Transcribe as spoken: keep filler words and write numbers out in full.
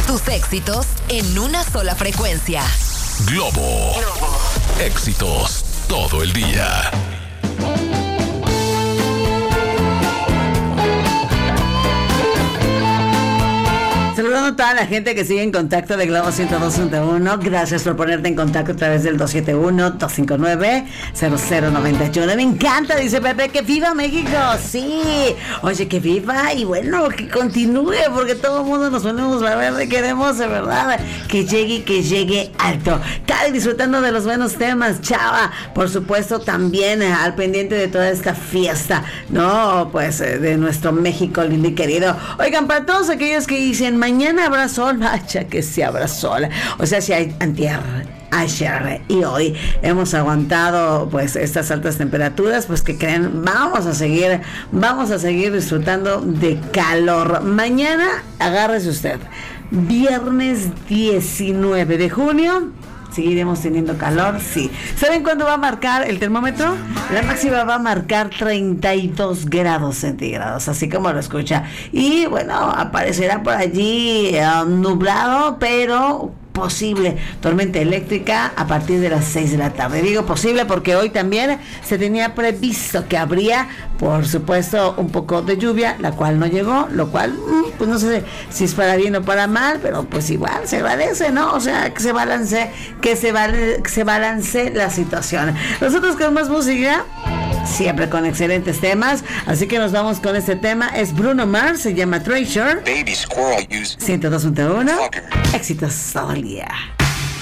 Tus éxitos en una sola frecuencia. Globo. Globo. Éxitos todo el día. Saludando a toda la gente que sigue en contacto de Globo ciento dos punto uno. Gracias por ponerte en contacto a través del dos siete uno, dos cinco nueve, cero cero nueve uno. Me encanta, dice Pepe, que viva México. Sí, oye, que viva y bueno, que continúe, porque todo el mundo nos ponemos la verde, queremos de verdad que llegue, que llegue alto. Cali disfrutando de los buenos temas, Chava, por supuesto también eh, al pendiente de toda esta fiesta, no, pues eh, de nuestro México lindo y querido. Oigan, para todos aquellos que dicen mañana habrá sol, vaya que sí habrá sol. O sea, si hay antier, ayer y hoy hemos aguantado pues estas altas temperaturas, pues que creen, vamos a seguir, vamos a seguir disfrutando de calor. Mañana, agárrese usted, viernes diecinueve de junio. ¿Seguiremos teniendo calor? Sí. ¿Saben cuándo va a marcar el termómetro? La máxima va a marcar treinta y dos grados centígrados, así como lo escucha. Y bueno, aparecerá por allí uh, nublado, pero posible tormenta eléctrica a partir de las seis de la tarde. Digo posible porque hoy también se tenía previsto que habría, por supuesto, un poco de lluvia, la cual no llegó, lo cual, pues no sé si es para bien o para mal, pero pues igual se agradece, ¿no? O sea, que se balance, que se, vale, que se balance la situación. Nosotros con más música, siempre con excelentes temas, así que nos vamos con este tema. Es Bruno Mars, se llama Treasure. Baby Squirrel use ciento dos punto uno. Éxitos todo el día.